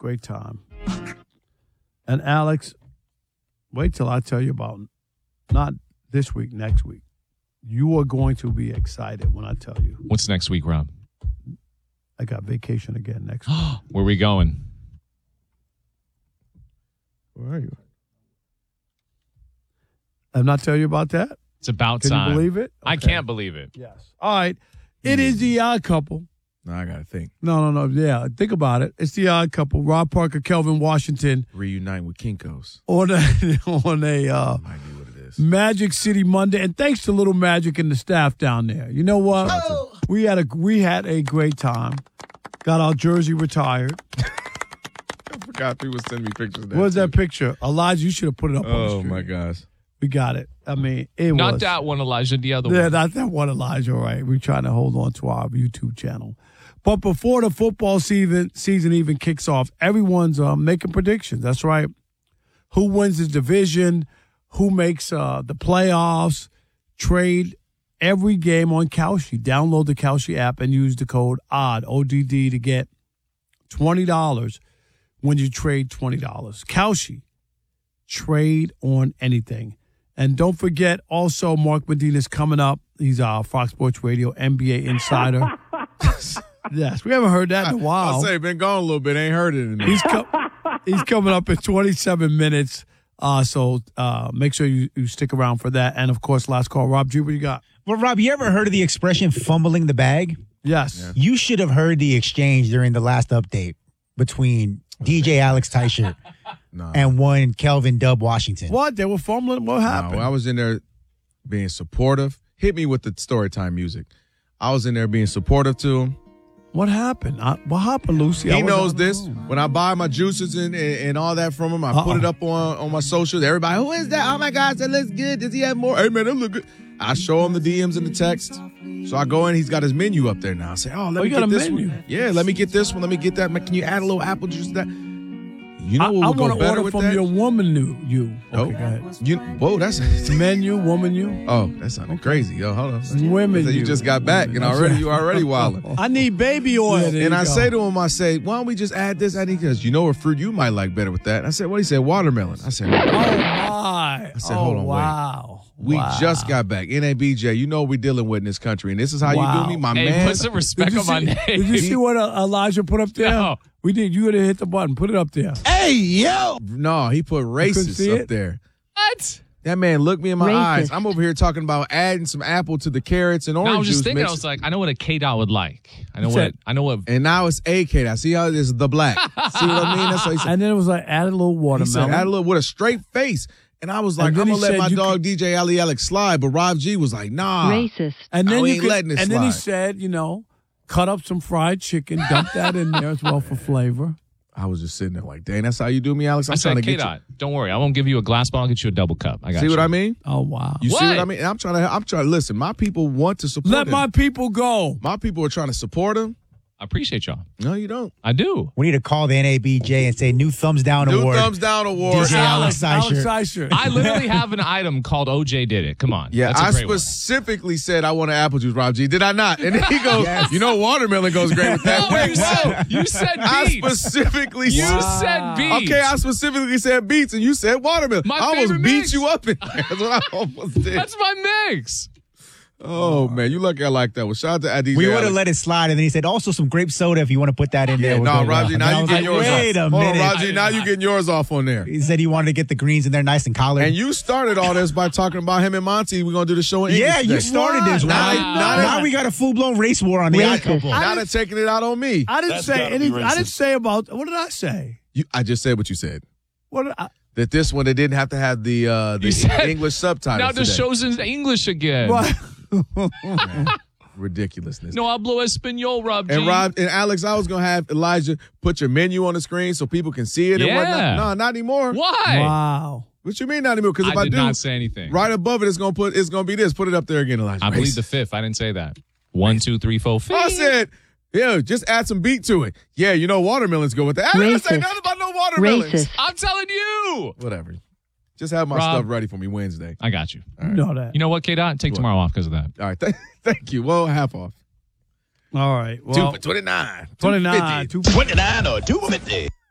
Great time. And Alex, wait till I tell you about, not this week, next week. You are going to be excited when I tell you. What's next week, Rob? I got vacation again next week. Where are we going? Where are you? I'm not telling you about that? It's about Can time. you believe it? I Okay. can't believe it. Yes. All right. It is the Odd Couple. No, I got to think. No. Yeah, think about it. It's the Odd Couple. Rob Parker, Kelvin Washington Reunite with Kinko's. on a Might be what it is. Magic City Monday. And thanks to Little Magic and the staff down there. You know what? We had a great time. Got our jersey retired. I forgot people sending me pictures of that. What was that picture? Elijah, you should have put it up on the Oh, street. my gosh. We got it. I mean, it was. Not that one, Elijah, the other Yeah, one. not that one, Elijah. All right. We're trying to hold on to our YouTube channel. But before the football season even kicks off, everyone's making predictions. That's right. Who wins the division? Who makes the playoffs? Trade every game on Kalshi. Download the Kalshi app and use the code ODD, ODD, to get $20 when you trade $20. Kalshi. Trade on anything. And don't forget, also, Mark Medina's coming up. He's our Fox Sports Radio NBA insider. Yes, we haven't heard that in a while. I'll say, been gone a little bit. Ain't heard it in there. He's coming up in 27 minutes. So make sure you stick around for that. And, of course, last call. Rob G, what you got? Well, Rob, you ever heard of the expression fumbling the bag? Yes. Yeah. You should have heard the exchange during the last update between DJ Alex Teicher and one Kelvin Dub Washington. What? They were fumbling? What happened? No, I was in there being supportive. Hit me with the story time music. I was in there being supportive to him. What happened? What happened, Lucy? He knows this. When I buy my juices and all that from him, I put it up on my socials. Everybody, who is that? Oh, my gosh, that looks good. Does he have more? Hey, man, that look good. I show him the DMs and the text. So I go in. He's got his menu up there now. I say, let me got get a this menu? one. Yeah, let me get this one. Let me get that. Can you add a little apple juice to that? You know I what would go want to better order with from that? your woman you. Oh, Okay, go ahead. Whoa, that's Menu, woman you. Oh, that sounded crazy. Yo, hold on. Women You you. just got back and you already wilding. I need baby oil. There And you I go. say to him, why don't we just add this? Because you know what fruit you might like better with that. I said, what? He said, watermelon. I said, Oh, my. I said, hold on, wait. Wow. We just got back. NABJ, you know what we're dealing with in this country. And this is how you do me, my Hey, man. put some respect on my name. Did you see what Elijah put up there? No. We did. You would have hit the button. Put it up there. Hey, yo. No, he put couldn't see racist up it? there. What? That man looked me in my Racist. eyes. I'm over here talking about adding some apple to the carrots and orange No, I was just juice thinking, mix. I was like, I know what a K-Dot would like. I know what. And now it's AK. I see how it is the black. See what I mean? That's what he said. And then it was like, add a little He watermelon. said, add a little with a straight face. And I was like, And then I'm going he to let said my you dog DJ Ali Alex slide. But Rob G was like, nah. Racist. And then we you ain't could, letting it and then he slide. said, cut up some fried chicken, dump that in there as well for flavor. I was just sitting there like, dang, that's how you do me, Alex? I I'm trying said, to get you. K-Dot, don't worry. I won't give you a glass bottle. I'll get you a double cup. I got See you. what I mean? Oh, wow. You see what What? I mean? And I'm trying to listen. My people want to support Let him. my people go. My people are trying to support him. I appreciate y'all. No, you don't. I do. We need to call the NABJ and say new thumbs down New award. thumbs down award. DJ Alex Alex Teicher. Teicher. I literally have an item called OJ Did It. Come on. Yeah, That's a I great one. specifically said I want an apple juice, Rob G. Did I not? And then he goes, watermelon goes great with that. No, Wait, you said, you said I beets. specifically You said. said beets. Okay, I specifically said beets, and you said watermelon. My I almost favorite beat mix. you up in there. That's what I almost did. That's my mix. Oh, man, you lucky I like that one. Shout out to DJ We would Alex. have let it slide, and then he said, also some grape soda if you want to put that in there. No, We'll go Roger, well. now And I you was getting like, yours wait off. a Hold on, minute. Roger, now you getting yours off on there. He said he wanted to get the greens in there nice and collared. And you started all this by talking about him and Monty. We're going to do the show in English yeah, you today. started this, Now, right? now, Now we got a full-blown race war on the Racist. Odd Couple. now they're taking it out on me. I didn't say anything. I didn't say about, what did I say? I just said what you said. What did I? That this one, they didn't have to have the You said- English subtitles Now the today. show's in English again. What? Ridiculousness. No hablo español, Rob G. And Rob and Alex, I was gonna have Elijah put your menu on the screen so people can see it and Yeah. whatnot. No, not anymore. Why? Wow. What you mean not anymore? Because if I I did do, not say anything. right above it, it's gonna be this. Put it up there again, Elijah. I believe Racist. the fifth. I didn't say that. 1, 2, 3, 4, 5. I said, yeah, just add some beat to it. Yeah, watermelons go with that. I didn't say Racist. nothing about no watermelons. Racist. I'm telling you. Whatever. Just have my Rob. stuff ready for me Wednesday. I got you. You know that. You know what, K-Dot? Take tomorrow off because of that. All right. Thank you. Well, half off. All right. Well, 2 for 29. 29. 250. 29 or 250.